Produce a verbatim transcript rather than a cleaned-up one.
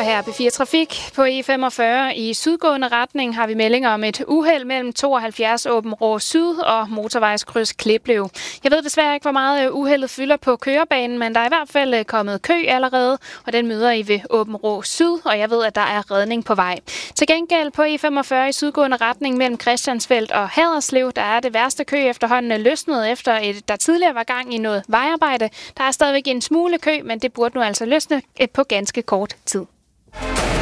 Og her er B fire Trafik. På E femogfyrre i sydgående retning har vi meldinger om et uheld mellem tooghalvfjerds Åbenrå Syd og motorvejskryds Kliplev. Jeg ved desværre ikke, hvor meget uheldet fylder på kørebanen, men der er i hvert fald kommet kø allerede, og den møder I ved Åbenrå Syd, og jeg ved, at der er redning på vej. Til gengæld på E femogfyrre i sydgående retning mellem Christiansfeld og Haderslev, der er det værste kø efterhånden løsnet efter, et, der tidligere var gang i noget vejarbejde. Der er stadigvæk en smule kø, men det burde nu altså løsne på ganske kort tid.